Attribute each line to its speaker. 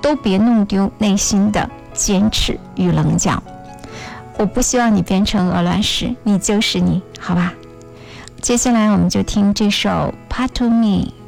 Speaker 1: 都别弄丢内心的坚持与棱角。我不希望你变成鹅卵石，你就是你，好吧？接下来我们就听这首 Part to Me。